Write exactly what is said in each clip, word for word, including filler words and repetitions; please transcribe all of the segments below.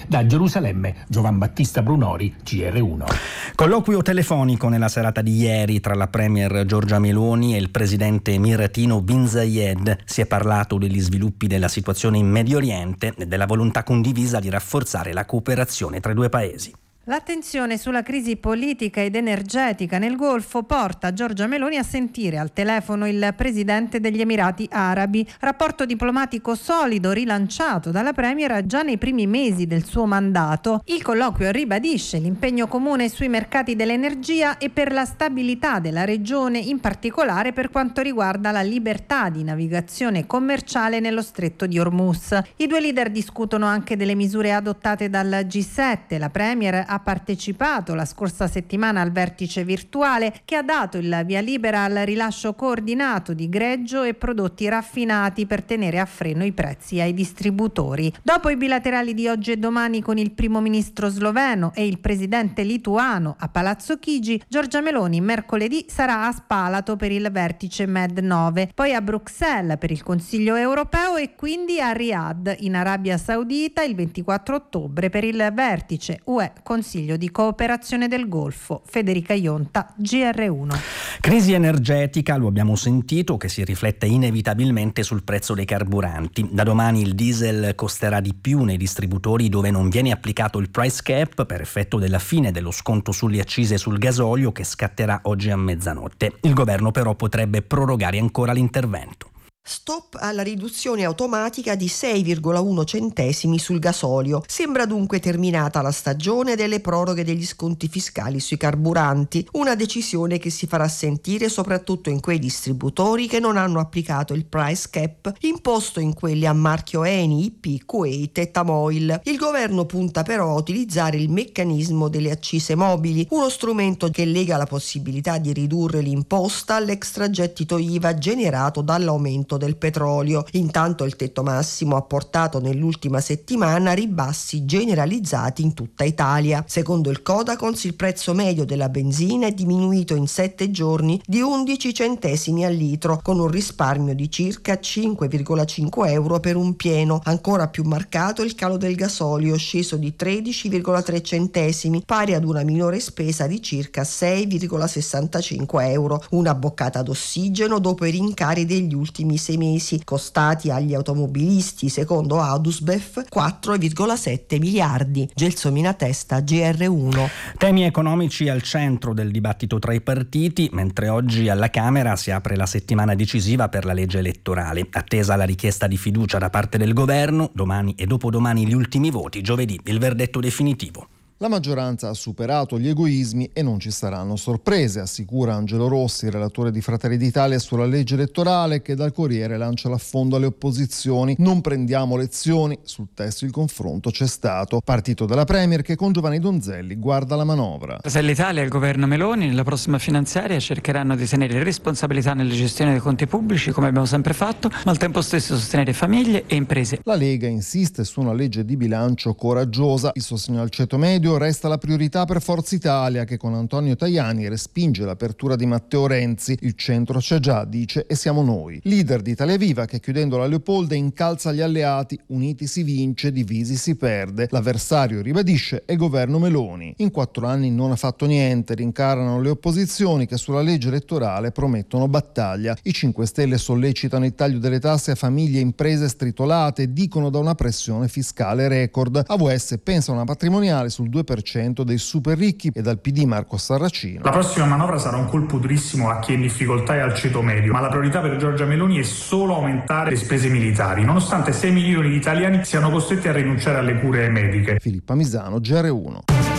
Da Gerusalemme, Giovan Battista Brunori, G R uno. Colloquio telefonico nella serata di ieri tra la premier Giorgia Meloni e il presidente emiratino Bin Zayed. Si è parlato degli sviluppi della situazione in Medio Oriente e della volontà condivisa di rafforzare la cooperazione tra i due paesi. L'attenzione sulla crisi politica ed energetica nel Golfo porta Giorgia Meloni a sentire al telefono il presidente degli Emirati Arabi. Rapporto diplomatico solido rilanciato dalla premier già nei primi mesi del suo mandato. Il colloquio ribadisce l'impegno comune sui mercati dell'energia e per la stabilità della regione, in particolare per quanto riguarda la libertà di navigazione commerciale nello stretto di Hormuz. I due leader discutono anche delle misure adottate dal G sette. La premier ha partecipato la scorsa settimana al vertice virtuale che ha dato il via libera al rilascio coordinato di greggio e prodotti raffinati per tenere a freno i prezzi ai distributori. Dopo i bilaterali di oggi e domani con il primo ministro sloveno e il presidente lituano a Palazzo Chigi, Giorgia Meloni mercoledì sarà a Spalato per il vertice Med nove, poi a Bruxelles per il Consiglio europeo e quindi a Riyadh in Arabia Saudita il ventiquattro ottobre per il vertice U E Consiglio di cooperazione del Golfo. Federica Ionta, G R uno. Crisi energetica, lo abbiamo sentito, che si riflette inevitabilmente sul prezzo dei carburanti. Da domani il diesel costerà di più nei distributori dove non viene applicato il price cap per effetto della fine dello sconto sulle accise sul gasolio che scatterà oggi a mezzanotte. Il governo però potrebbe prorogare ancora l'intervento. Stop alla riduzione automatica di sei virgola uno centesimi sul gasolio. Sembra dunque terminata la stagione delle proroghe degli sconti fiscali sui carburanti, una decisione che si farà sentire soprattutto in quei distributori che non hanno applicato il price cap imposto in quelli a marchio Eni, I P, Kuwait e Tamoil. Il governo punta però a utilizzare il meccanismo delle accise mobili, uno strumento che lega la possibilità di ridurre l'imposta all'extragettito I V A generato dall'aumento del petrolio. Intanto il tetto massimo ha portato nell'ultima settimana ribassi generalizzati in tutta Italia. Secondo il Codacons il prezzo medio della benzina è diminuito in sette giorni di undici centesimi al litro, con un risparmio di circa cinque virgola cinque euro per un pieno. Ancora più marcato il calo del gasolio, sceso di tredici virgola tre centesimi, pari ad una minore spesa di circa sei virgola sessantacinque euro. Una boccata d'ossigeno dopo i rincari degli ultimi sei mesi, costati agli automobilisti, secondo Adusbef, quattro virgola sette miliardi. Gelsomina Testa, G R uno. Temi economici al centro del dibattito tra i partiti, mentre oggi alla Camera si apre la settimana decisiva per la legge elettorale. Attesa la richiesta di fiducia da parte del governo, domani e dopodomani gli ultimi voti, giovedì il verdetto definitivo. La maggioranza ha superato gli egoismi e non ci saranno sorprese, assicura Angelo Rossi, relatore di Fratelli d'Italia sulla legge elettorale, che dal Corriere lancia l'affondo alle opposizioni. Non prendiamo lezioni, sul testo il confronto c'è stato. Partito della Premier che con Giovanni Donzelli guarda la manovra. Se l'Italia e il governo Meloni nella prossima finanziaria cercheranno di tenere responsabilità nella gestione dei conti pubblici, come abbiamo sempre fatto, ma al tempo stesso sostenere famiglie e imprese. La Lega insiste su una legge di bilancio coraggiosa. Il sostegno al ceto medio resta la priorità per Forza Italia, che con Antonio Tajani respinge l'apertura di Matteo Renzi. Il centro c'è già, dice, e siamo noi. Leader di Italia Viva che, chiudendo la Leopolda, incalza gli alleati. Uniti si vince, divisi si perde. L'avversario, ribadisce, è governo Meloni. In quattro anni non ha fatto niente, rincarano le opposizioni che sulla legge elettorale promettono battaglia. I cinque Stelle sollecitano il taglio delle tasse a famiglie e imprese stritolate, dicono da una pressione fiscale record. A V S pensa a una patrimoniale sul due per cento dei super ricchi e dal P D Marco Sarracino. La prossima manovra sarà un colpo durissimo a chi è in difficoltà e al ceto medio, ma la priorità per Giorgia Meloni è solo aumentare le spese militari, nonostante sei milioni di italiani siano costretti a rinunciare alle cure mediche. Filippa Misano, G R uno.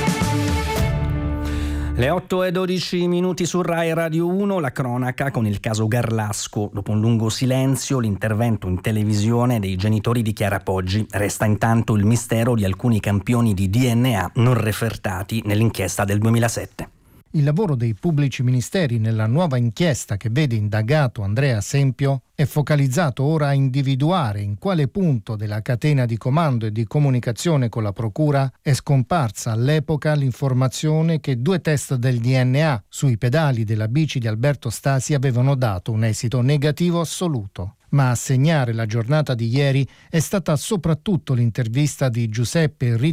Le otto e dodici minuti su Rai Radio uno, la cronaca con il caso Garlasco. Dopo un lungo silenzio, l'intervento in televisione dei genitori di Chiara Poggi. Resta intanto il mistero di alcuni campioni di D N A non refertati nell'inchiesta del duemilasette. Il lavoro dei pubblici ministeri nella nuova inchiesta che vede indagato Andrea Sempio è focalizzato ora a individuare in quale punto della catena di comando e di comunicazione con la procura è scomparsa all'epoca l'informazione che due test del D N A sui pedali della bici di Alberto Stasi avevano dato un esito negativo assoluto. Ma a segnare la giornata di ieri è stata soprattutto l'intervista di Giuseppe